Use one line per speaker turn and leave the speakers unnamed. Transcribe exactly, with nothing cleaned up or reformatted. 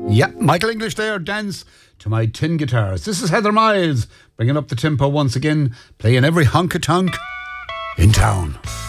Yeah, Michael English there, Dance to My Tin Guitars. This is Heather Miles, bringing up the tempo once again, playing every honky-tonk in town.